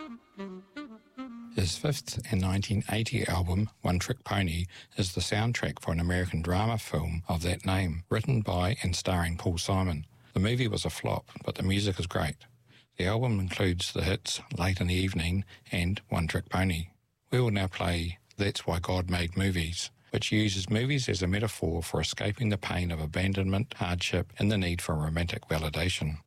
His fifth and 1980 album, One Trick Pony, is the soundtrack for an American drama film of that name, written by and starring Paul Simon. The movie was a flop, but the music is great. The album includes the hits Late in the Evening and One Trick Pony. We will now play That's Why God Made Movies, which uses movies as a metaphor for escaping the pain of abandonment, hardship, and the need for romantic validation.